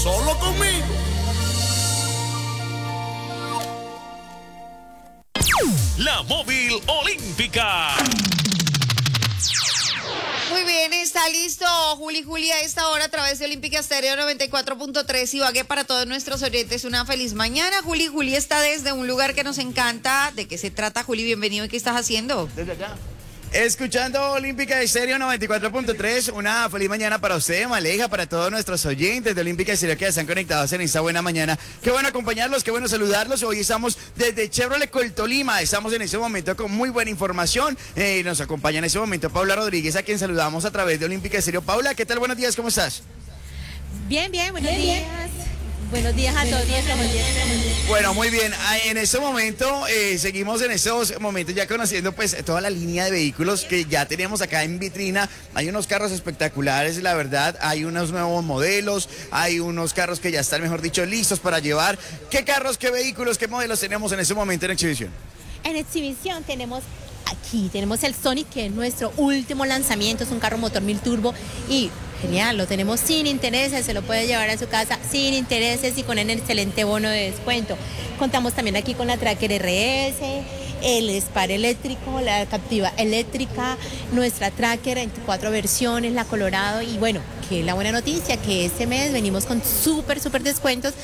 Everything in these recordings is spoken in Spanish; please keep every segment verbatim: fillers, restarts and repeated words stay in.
solo conmigo. La Móvil Olímpica. Muy bien, está listo Juli Juli a esta hora a través de Olímpica Estéreo noventa y cuatro punto tres. Ibagué para todos nuestros oyentes una feliz mañana. Juli Juli está desde un lugar que nos encanta. ¿De qué se trata, Juli? Bienvenido. ¿Y qué estás haciendo? Desde allá. Escuchando Olímpica Estéreo noventa y cuatro punto tres, una feliz mañana para usted, Maleja, para todos nuestros oyentes de Olímpica Estéreo que están conectados en esta buena mañana. Qué bueno acompañarlos, qué bueno saludarlos. Hoy estamos desde Chevrolet Coltolima, estamos en este momento con muy buena información. Eh, nos acompaña en este momento Paula Rodríguez, a quien saludamos a través de Olímpica Estéreo. Paula, ¿qué tal? Buenos días, ¿cómo estás? Bien, bien, buenos bien, días. Bien. Buenos días a todos nuestros oyentes. Bueno, muy bien. En este momento, eh, seguimos en estos momentos ya conociendo pues toda la línea de vehículos que ya tenemos acá en vitrina. Hay unos carros espectaculares, la verdad. Hay unos nuevos modelos, hay unos carros que ya están, mejor dicho, listos para llevar. ¿Qué carros, qué vehículos, qué modelos tenemos en este momento en exhibición? En exhibición tenemos... Aquí tenemos el Sonic, que es nuestro último lanzamiento, es un carro motor mil turbo y genial, lo tenemos sin intereses, se lo puede llevar a su casa sin intereses y con un excelente bono de descuento. Contamos también aquí con la Tracker R S, el Spar eléctrico, la Captiva eléctrica, nuestra Tracker en cuatro versiones, la Colorado y bueno, que la buena noticia que este mes venimos con súper, súper descuentos.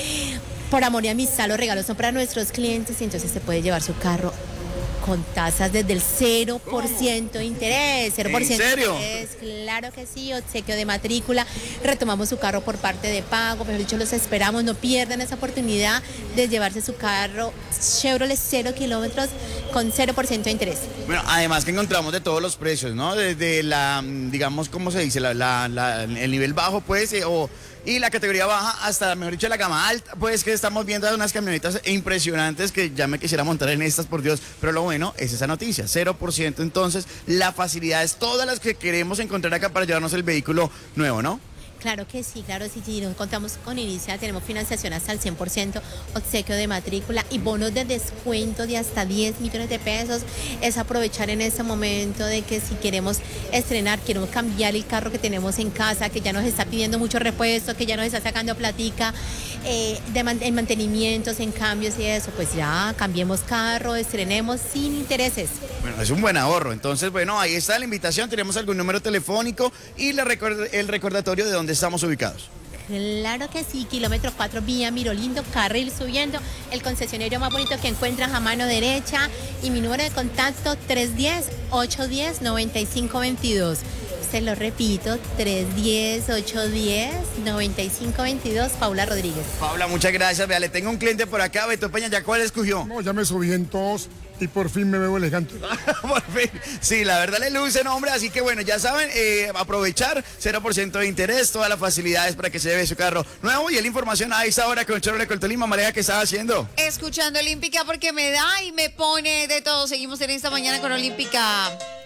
Por amor y amistad, los regalos son para nuestros clientes y entonces se puede llevar su carro con tasas desde el cero por ciento de interés. cero por ciento ¿En serio? de interés, claro que sí, obsequio de matrícula, retomamos su carro por parte de pago, mejor dicho, los esperamos, no pierdan esa oportunidad de llevarse su carro Chevrolet cero kilómetros con cero por ciento de interés. Bueno, además que encontramos de todos los precios, ¿no? Desde la, digamos, ¿cómo se dice? La, la, la, el nivel bajo, pues, eh, o... Y la categoría baja hasta, mejor dicho, la gama alta, pues que estamos viendo unas camionetas impresionantes que ya me quisiera montar en estas, por Dios. Pero lo bueno es esa noticia, cero por ciento. Entonces, la facilidad es todas las que queremos encontrar acá para llevarnos el vehículo nuevo, ¿no? Claro que sí, claro, sí, sí, nos contamos con Inicia, tenemos financiación hasta el cien por ciento, obsequio de matrícula y bonos de descuento de hasta diez millones de pesos. Es aprovechar en este momento de que si queremos estrenar, queremos cambiar el carro que tenemos en casa, que ya nos está pidiendo mucho repuesto, que ya nos está sacando platica, eh, de man en mantenimientos, en cambios y eso, pues ya cambiemos carro, estrenemos sin intereses. Bueno, es un buen ahorro. Entonces, bueno, ahí está la invitación, tenemos algún número telefónico y la record el recordatorio de dónde estamos ubicados. Claro que sí, kilómetro cuatro, vía Mirolindo, carril subiendo, el concesionario más bonito que encuentras a mano derecha y mi número de contacto tres uno cero, ocho uno cero, nueve cinco dos dos. Se lo repito, tres uno cero, ocho uno cero, nueve cinco dos dos, Paula Rodríguez. Paula, muchas gracias. Vea, le tengo un cliente por acá, Beto Peña, ¿ya cuál escogió? No, ya me subí en todos y por fin me veo elegante. Por fin. Sí, la verdad le luce, no, hombre, así que bueno, ya saben, eh, aprovechar, cero por ciento de interés, todas las facilidades para que se lleve su carro nuevo y la información a esta hora con Chevrolet Coltolima. María, ¿qué estaba haciendo? Escuchando Olímpica porque me da y me pone de todo. Seguimos en esta mañana con Olímpica.